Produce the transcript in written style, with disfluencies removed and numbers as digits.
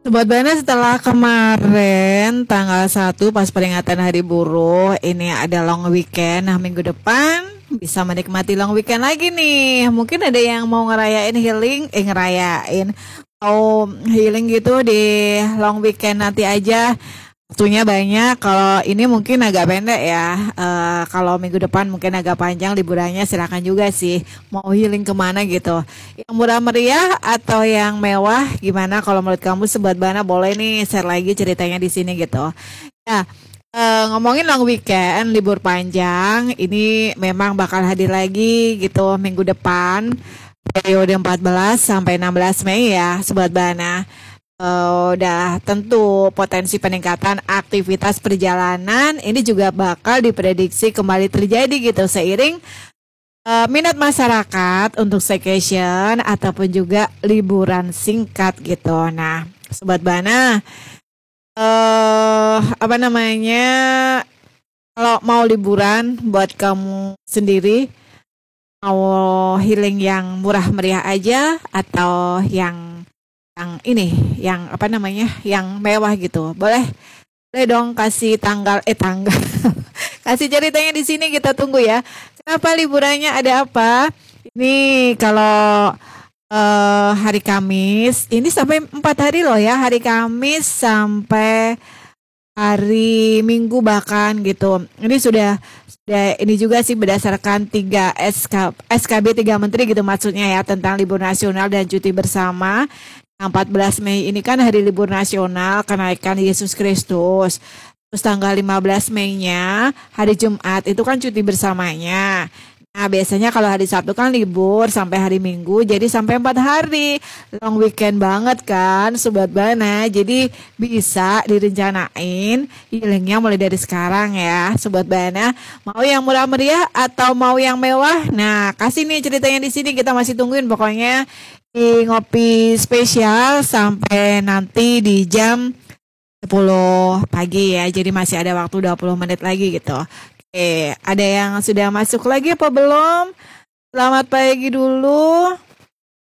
Sobat Bana, setelah kemarin tanggal 1 pas peringatan Hari Buruh, ini ada long weekend. Nah, minggu depan bisa menikmati long weekend lagi nih. Mungkin ada yang mau ngerayain healing, ngerayain mau healing gitu di long weekend nanti aja. Waktunya banyak. Kalau ini mungkin agak pendek ya. Kalau minggu depan mungkin agak panjang liburannya. Silakan juga sih. Mau healing kemana gitu? Yang murah meriah atau yang mewah? Gimana kalau menurut kamu, Sobat Bana? Boleh nih share lagi ceritanya di sini gitu. Ya, ngomongin long weekend, libur panjang. Ini memang bakal hadir lagi gitu minggu depan. Periode 14 sampai 16 Mei ya, Sobat Bana. Udah tentu potensi peningkatan aktivitas perjalanan ini juga bakal diprediksi kembali terjadi gitu seiring minat masyarakat untuk staycation ataupun juga liburan singkat gitu. Nah, Sobat Bana, apa namanya, kalau mau liburan buat kamu sendiri, mau healing yang murah meriah aja atau yang ini, yang apa namanya, yang mewah gitu. Boleh, boleh dong kasih tanggal, kasih ceritanya di sini kita tunggu ya. Kenapa liburannya, ada apa? Ini kalau hari Kamis, ini sampai 4 hari loh ya, hari Kamis sampai hari Minggu bahkan gitu. Ini sudah ini juga sih berdasarkan 3 SKB 3 Menteri gitu maksudnya ya, tentang libur nasional dan cuti bersama. 14 Mei ini kan hari libur nasional kenaikan Yesus Kristus. Terus tanggal 15 Mei-nya hari Jumat itu kan cuti bersamanya. Nah, biasanya kalau hari Sabtu kan libur sampai hari Minggu, jadi sampai 4 hari. Long weekend banget kan, Sobat Bana. Jadi bisa direncanain healingnya mulai dari sekarang ya, Sobat Bana. Mau yang murah meriah atau mau yang mewah? Nah, kasih nih ceritanya di sini, kita masih tungguin pokoknya di ngopi spesial sampai nanti di jam 10 pagi ya. Jadi masih ada waktu 20 menit lagi gitu. Oke, ada yang sudah masuk lagi apa belum? Selamat pagi dulu.